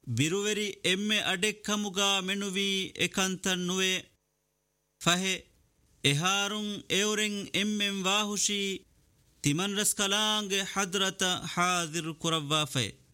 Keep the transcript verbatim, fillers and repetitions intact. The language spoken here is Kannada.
ಬಿರುವೆರಿ ಎಮ್ಮೆ ಅಡೆಕ್ಕಮುಗ ಮೆನುವಿ ಎಕಂತನ್ ನುವೆ ಫಹೆ ಎಹಾರುಂ ಎವರೆಂ ಎಮ್ಮೆಂ ವಾಹುಷಿ ತಿಮನ್ ರಸ್ ಕಲಾಂಗೆ ಹದ್ರತ ಹಾದಿರ್ ಕುರವ್ವಾ ಫೆ